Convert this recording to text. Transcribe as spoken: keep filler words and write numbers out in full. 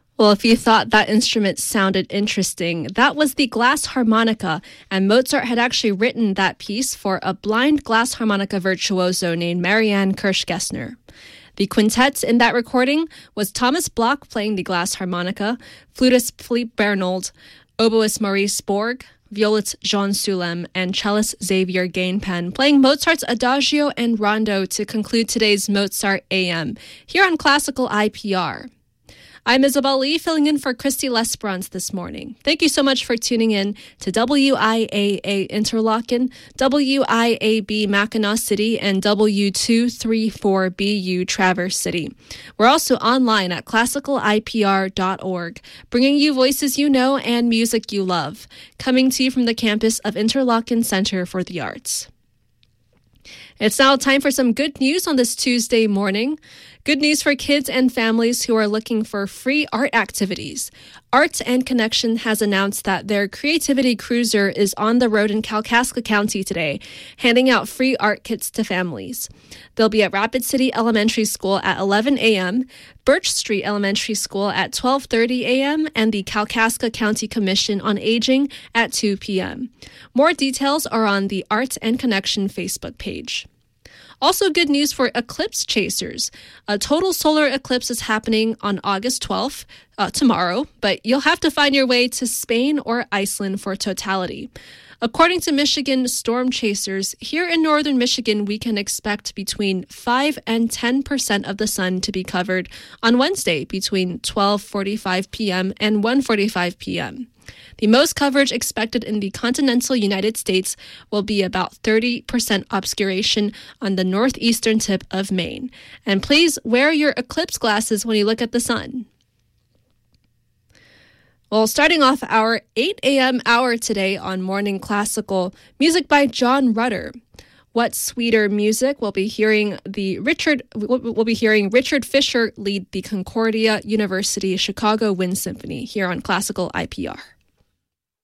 Well, if you thought that instrument sounded interesting, that was the glass harmonica, and Mozart had actually written that piece for a blind glass harmonica virtuoso named Marianne Kirsch-Gessner. The quintet in that recording was Thomas Bloch playing the glass harmonica, flutist Philippe Bernold, oboist Maurice Borg, violist Jean Sulem, and cellist Xavier Gainpen playing Mozart's Adagio and Rondo to conclude today's Mozart A M here on Classical I P R. I'm Isabel Lee, filling in for Christy Lesperance this morning. Thank you so much for tuning in to W I A A Interlaken, W I A B Mackinac City, and W two thirty-four B U Traverse City. We're also online at classical I P R dot org, bringing you voices you know and music you love, coming to you from the campus of Interlaken Center for the Arts. It's now time for some good news on this Tuesday morning. Good news for kids and families who are looking for free art activities. Arts and Connection has announced that their Creativity Cruiser is on the road in Kalkaska County today, handing out free art kits to families. They'll be at Rapid City Elementary School at eleven a.m., Birch Street Elementary School at twelve thirty a.m., and the Kalkaska County Commission on Aging at two p.m. More details are on the Arts and Connection Facebook page. Also good news for eclipse chasers. A total solar eclipse is happening on August twelfth, uh, tomorrow, but you'll have to find your way to Spain or Iceland for totality. According to Michigan Storm Chasers, here in northern Michigan, we can expect between five and ten percent of the sun to be covered on Wednesday between twelve forty-five p.m. and one forty-five p.m. The most coverage expected in the continental United States will be about thirty percent obscuration on the northeastern tip of Maine. And please wear your eclipse glasses when you look at the sun. Well, starting off our eight a.m. hour today on Morning Classical, music by John Rutter. What Sweeter Music? We'll be hearing the Richard. We'll be hearing Richard Fisher lead the Concordia University Chicago Wind Symphony here on Classical I P R.